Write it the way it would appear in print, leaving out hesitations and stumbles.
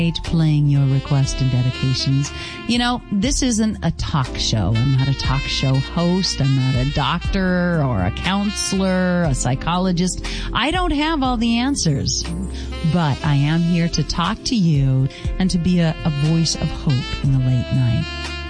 playing your requests and dedications. You know, this isn't a talk show. I'm not a talk show host. I'm not a doctor or a counselor, a psychologist. I don't have all the answers, but I am here to talk to you and to be a voice of hope in the late night.